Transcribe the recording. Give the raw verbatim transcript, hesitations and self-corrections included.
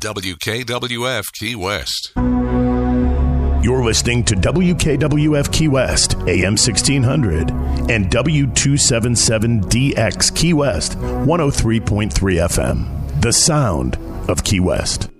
W K W F Key West. You're listening to W K W F Key West, A M sixteen hundred, and W two seventy-seven D X Key West, one oh three point three F M. The sound of Key West.